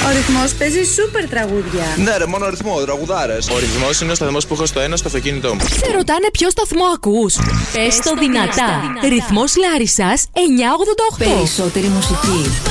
Ο Ρυθμός παίζει σούπερ τραγούδια. Ναι, ρε, μόνο ρυθμό, τραγουδάρες. Ο Ρυθμός είναι ο σταθμός που έχω στο ένα στο αυτοκίνητό μου. Σε ρωτάνε ποιο σταθμό ακούς. Πες το δυνατά. Ρυθμός Λάρισσας 988. Περισσότερη μουσική.